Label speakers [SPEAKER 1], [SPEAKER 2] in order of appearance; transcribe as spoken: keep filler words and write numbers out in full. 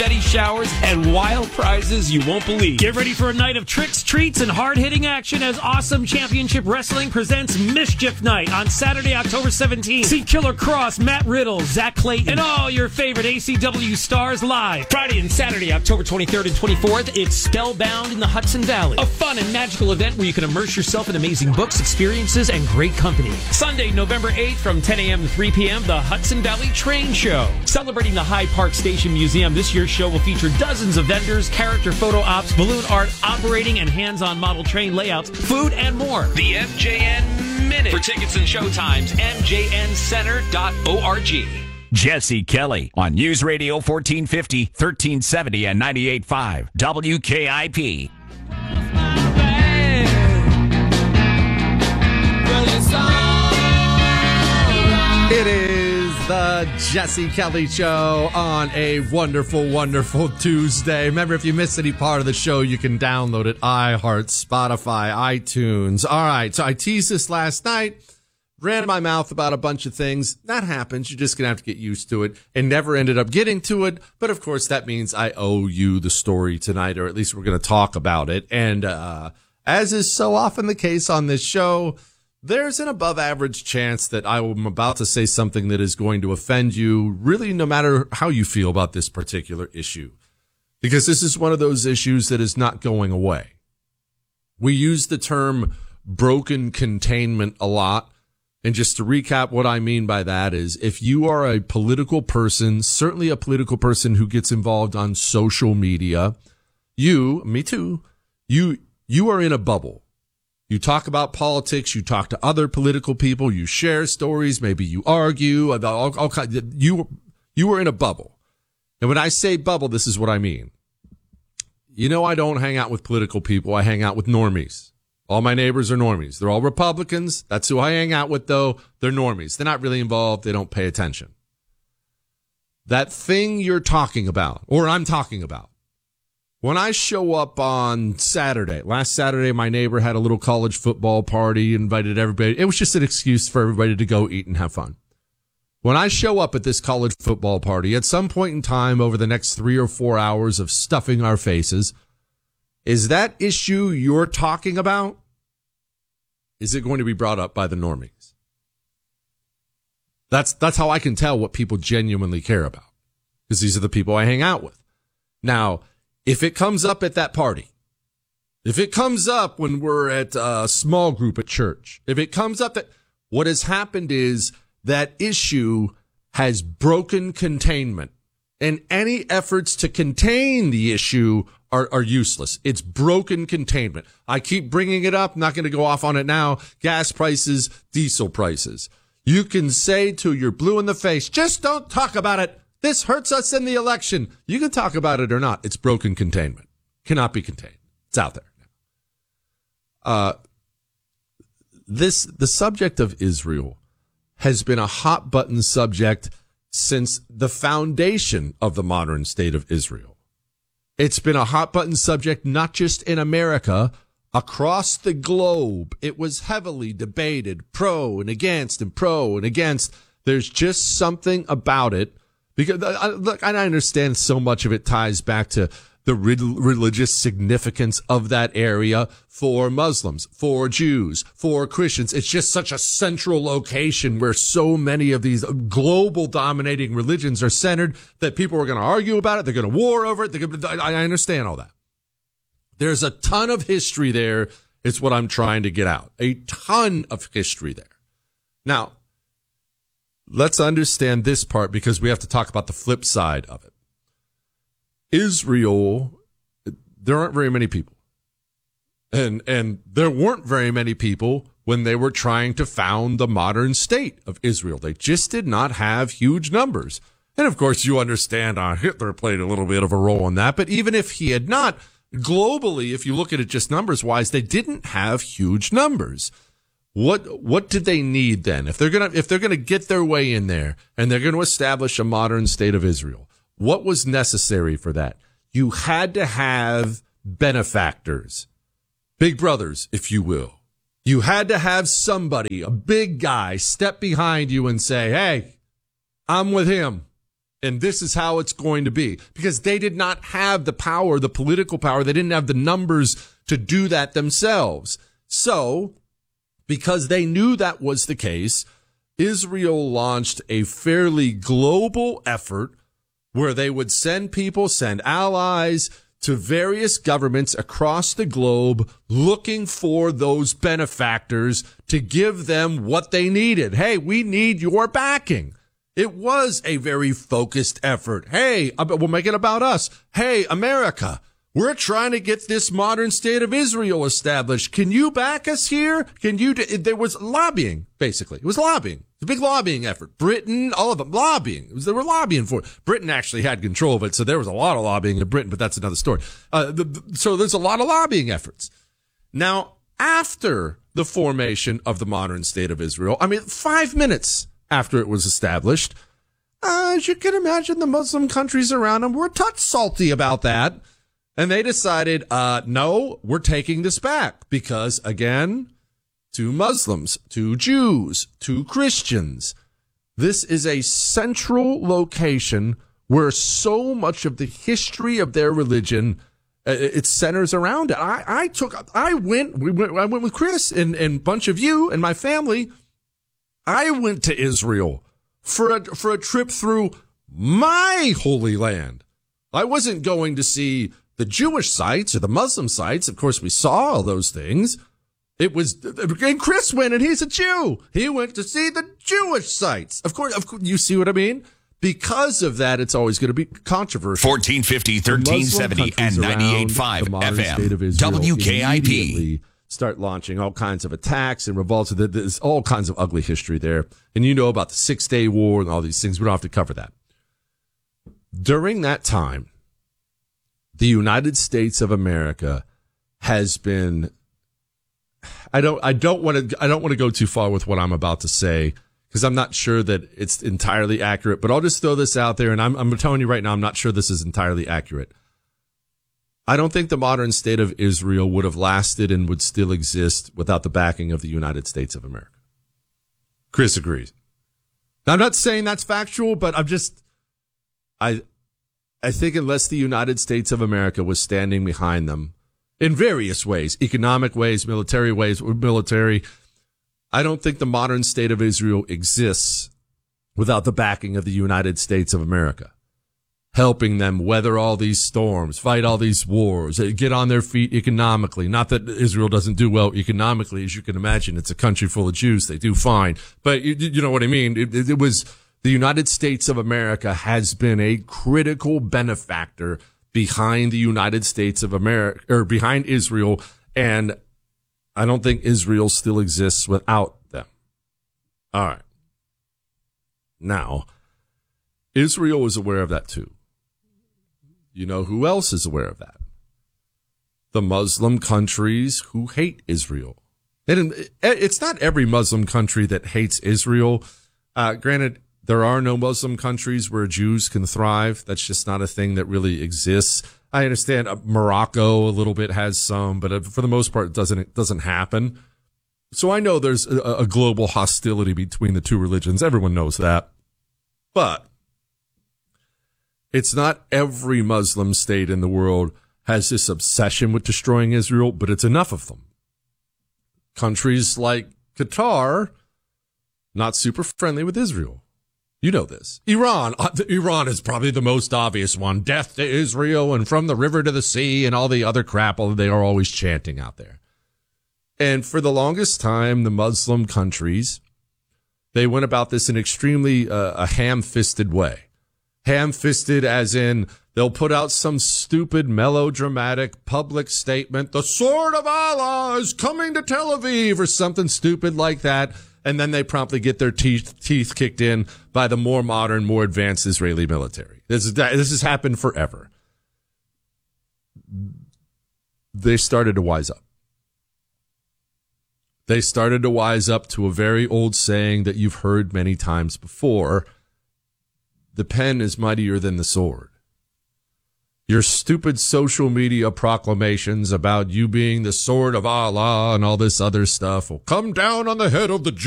[SPEAKER 1] Steady showers and wild prizes you won't believe.
[SPEAKER 2] Get ready for a night of tricks, treats, and hard-hitting action as Awesome Championship Wrestling presents Mischief Night on Saturday, October seventeenth. See Killer Cross, Matt Riddle, Zach Clayton, and all your favorite A C W stars live.
[SPEAKER 1] Friday and Saturday, October twenty-third and twenty-fourth, it's Spellbound in the Hudson Valley. A fun and magical event where you can immerse yourself in amazing books, experiences, and great company. Sunday, November eighth from ten a.m. to three p.m., the Hudson Valley Train Show. Celebrating the Hyde Park Station Museum, this year's show will feature dozens of vendors, character photo ops, balloon art, operating and hands-on model train layouts, food, and more. The M J N Minute. For tickets and showtimes, m j n center dot org.
[SPEAKER 3] Jesse Kelly on News Radio fourteen fifty, thirteen seventy, and ninety-eight point five W K I P.
[SPEAKER 4] It is the Jesse Kelly Show on a wonderful, wonderful Tuesday. Remember, if you missed any part of the show, you can download it. iHeart, Spotify, iTunes. All right, so I teased this last night, ran my mouth about a bunch of things. That happens. You're just going to have to get used to it, and never ended up getting to it. But, of course, that means I owe you the story tonight, or at least we're going to talk about it. And uh as is so often the case on this show, there's an above average chance that I'm about to say something that is going to offend you, really, no matter how you feel about this particular issue. Because this is one of those issues that is not going away. We use the term broken containment a lot. And just to recap, what I mean by that is if you are a political person, certainly a political person who gets involved on social media, you, me too, you, you are in a bubble. You talk about politics, you talk to other political people, you share stories, maybe you argue about all, all kinds. You, you are in a bubble. And when I say bubble, this is what I mean. You know, I don't hang out with political people. I hang out with normies. All my neighbors are normies. They're all Republicans. That's who I hang out with, though. They're normies. They're not really involved. They don't pay attention. That thing you're talking about, or I'm talking about, when I show up on Saturday, last Saturday, my neighbor had a little college football party, invited everybody. It was just an excuse for everybody to go eat and have fun. When I show up at this college football party, at some point in time over the next three or four hours of stuffing our faces, is that issue you're talking about, is it going to be brought up by the normies? That's, that's how I can tell what people genuinely care about, because these are the people I hang out with. Now, if it comes up at that party, if it comes up when we're at a small group at church, if it comes up that what has happened is that issue has broken containment, and any efforts to contain the issue are, are useless. It's broken containment. I keep bringing it up. I'm not going to go off on it now. Gas prices, diesel prices. You can say to your blue in the face, just don't talk about it. This hurts us in the election. You can talk about it or not. It's broken containment. Cannot be contained. It's out there. Uh, this, the subject of Israel has been a hot button subject since the foundation of the modern state of Israel. It's been a hot button subject, not just in America, across the globe. It was heavily debated, pro and against and pro and against. There's just something about it. Because I, look, I understand so much of it ties back to the religious significance of that area for Muslims, for Jews, for Christians. It's just such a central location where so many of these global dominating religions are centered that people are going to argue about it. They're going to war over it. They're going to, I understand all that. There's a ton of history there. It's what I'm trying to get out. A ton of history there. Now, let's understand this part because we have to talk about the flip side of it. Israel, there aren't very many people. And and there weren't very many people when they were trying to found the modern state of Israel. They just did not have huge numbers. And of course, you understand uh, Hitler played a little bit of a role in that. But even if he had not, globally, if you look at it just numbers-wise, they didn't have huge numbers. What what did they need then? If they're gonna if they're gonna get their way in there and they're gonna establish a modern state of Israel, what was necessary for that? You had to have benefactors, big brothers, if you will. You had to have somebody, a big guy, step behind you and say, hey, I'm with him. And this is how it's going to be, because they did not have the power, the political power. They didn't have the numbers to do that themselves. So, because they knew that was the case, Israel launched a fairly global effort where they would send people, send allies to various governments across the globe looking for those benefactors to give them what they needed. Hey, we need your backing. It was a very focused effort. Hey, we'll make it about us. Hey, America, we're trying to get this modern state of Israel established. Can you back us here? Can you? Do, there was lobbying, basically. It was lobbying. It's a big lobbying effort. Britain, all of them, lobbying. It was, they were lobbying for it. Britain actually had control of it, so there was a lot of lobbying in Britain, but that's another story. Uh, the, the, so there's a lot of lobbying efforts. Now, after the formation of the modern state of Israel, I mean, five minutes after it was established, uh, as you can imagine, the Muslim countries around them were a touch salty about that. And they decided, uh, no, we're taking this back because, again, to Muslims, to Jews, to Christians, this is a central location where so much of the history of their religion, uh, it centers around it. I, I took, I went, we went, I went with Chris and, and a bunch of you and my family. I went to Israel for a, for a trip through my Holy Land. I wasn't going to see the Jewish sites or the Muslim sites. Of course, we saw all those things. It was, and Chris went, and he's a Jew. He went to see the Jewish sites. Of course, of course, you see what I mean? Because of that, it's always going to be controversial.
[SPEAKER 3] fourteen fifty, thirteen seventy, and ninety-eight point five F M. W K I P.
[SPEAKER 4] Start launching all kinds of attacks and revolts. There's all kinds of ugly history there. And you know about the Six-Day War and all these things. We don't have to cover that. During that time, the United States of America has been, I don't, I don't want to, I don't want to go too far with what I'm about to say because I'm not sure that it's entirely accurate, but I'll just throw this out there. And I'm, I'm telling you right now, I'm not sure this is entirely accurate. I don't think the modern state of Israel would have lasted and would still exist without the backing of the United States of America. Chris agrees. Now, I'm not saying that's factual, but I'm just, I, I think unless the United States of America was standing behind them in various ways, economic ways, military ways, military, I don't think the modern state of Israel exists without the backing of the United States of America, helping them weather all these storms, fight all these wars, get on their feet economically. Not that Israel doesn't do well economically, as you can imagine. It's a country full of Jews. They do fine. But you, you know what I mean? It, it, it was the United States of America has been a critical benefactor behind the United States of America, or behind Israel. And I don't think Israel still exists without them. All right. Now, Israel is aware of that too. You know who else is aware of that? The Muslim countries who hate Israel. And it's not every Muslim country that hates Israel. Uh, granted, there are no Muslim countries where Jews can thrive. That's just not a thing that really exists. I understand uh, Morocco a little bit has some, but for the most part, it doesn't, it doesn't happen. So I know there's a, a global hostility between the two religions. Everyone knows that. But it's not every Muslim state in the world has this obsession with destroying Israel, but it's enough of them. Countries like Qatar, not super friendly with Israel. You know this. Iran, uh, Iran is probably the most obvious one. Death to Israel and from the river to the sea and all the other crap they are always chanting out there. And for the longest time, the Muslim countries, they went about this in extremely uh, a ham-fisted way. Ham-fisted as in they'll put out some stupid melodramatic public statement, the sword of Allah is coming to Tel Aviv, or something stupid like that. And then they promptly get their teeth teeth kicked in by the more modern, more advanced Israeli military. This is this has happened forever. They started to wise up. They started to wise up to a very old saying that you've heard many times before. The pen is mightier than the sword. Your stupid social media proclamations about you being the sword of Allah and all this other stuff will come down on the head of the Jew.